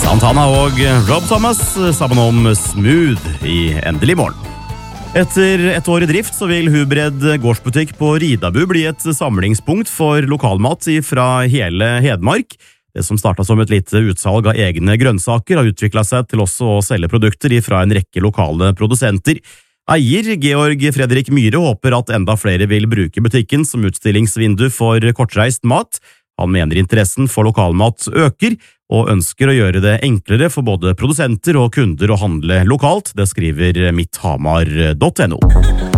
Santana og Rob Thomas sammen om Smooth i Endelig morgen. Etter et år i drift så vil Hubred gårdsbutikk på Ridabu bli et samlingspunkt for lokalmat fra hele Hedmark. Det som startet som et lite utsalg av egne grønnsaker har utviklet seg til også å selge produkter fra en rekke lokale produsenter. Eier Georg Fredrik Myhre håper at enda flere vil bruke butikken som utstillingsvindu for kortreist mat. Han mener interessen for lokalmat øker, og ønsker å gjøre det enklere for både produsenter og kunder å handle lokalt. Det skriver mitthamar.no.